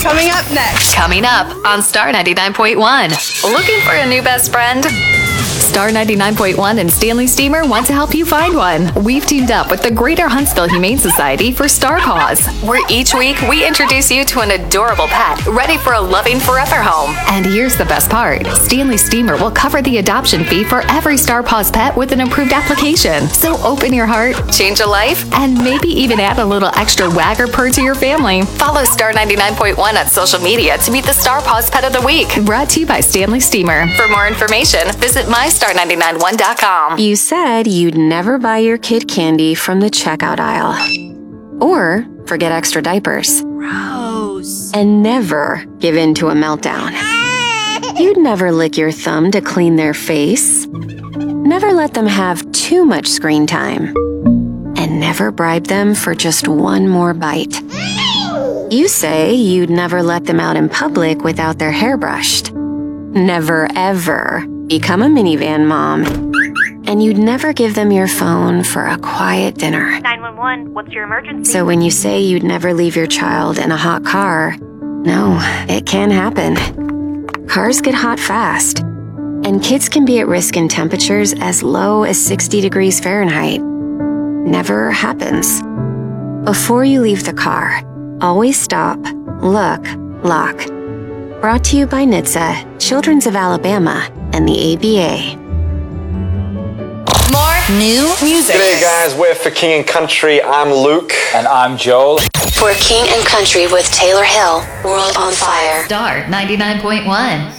Coming up next. Coming up on Star 99.1. Looking for a new best friend? Star 99.1 and Stanley Steamer want to help you find one. We've teamed up with the Greater Huntsville Humane Society for Star Paws, where each week we introduce you to an adorable pet ready for a loving forever home. And here's the best part. Stanley Steamer will cover the adoption fee for every Star Paws pet with an approved application. So open your heart, change a life, and maybe even add a little extra wag or purr to your family. Follow Star 99.1 on social media to meet the Star Paws Pet of the Week. Brought to you by Stanley Steamer. For more information, visit mystar991.com. You said you'd never buy your kid candy from the checkout aisle. Or forget extra diapers. Gross. And never give in to a meltdown. You'd never lick your thumb to clean their face. Never let them have too much screen time. And never bribe them for just one more bite. You say you'd never let them out in public without their hair brushed. Never ever become a minivan mom. And you'd never give them your phone for a quiet dinner. 911, what's your emergency? So when you say you'd never leave your child in a hot car, no, it can happen. Cars get hot fast, and kids can be at risk in temperatures as low as 60 degrees Fahrenheit. Never happens. Before you leave the car, always stop, look, lock. Brought to you by NHTSA, Children's of Alabama, and the ABA. More new music. G'day guys, we're for King and Country. I'm Luke. And I'm Joel. For King and Country with Taylor Hill, World on Fire. Star 99.1.